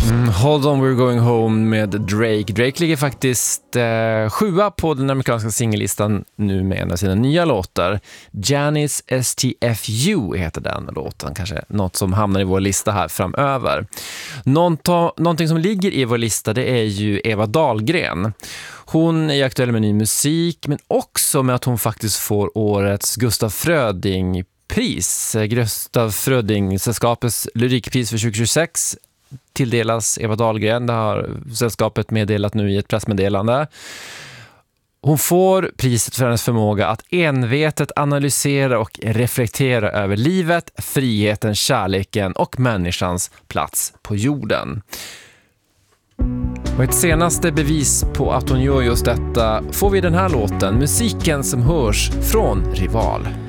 Hold on, we're going home med Drake. Drake ligger faktiskt 7 på den amerikanska singellistan nu med en av sina nya låtar. Janis STFU heter den låten. Kanske något som hamnar i vår lista här framöver. Någonting som ligger i vår lista, det är ju Eva Dahlgren. Hon är aktuell med ny musik, men också med att hon faktiskt får årets Gustaf Fröding-pris. Gustaf Fröding-sällskapets lyrikpris för 2026 tilldelas Eva Dahlgren. Det har sällskapet meddelat nu i ett pressmeddelande. Hon får priset för hennes förmåga att envetet analysera och reflektera över livet, friheten, kärleken och människans plats på jorden. Och ett senaste bevis på att hon gör just detta får vi den här låten, musiken som hörs från Rival.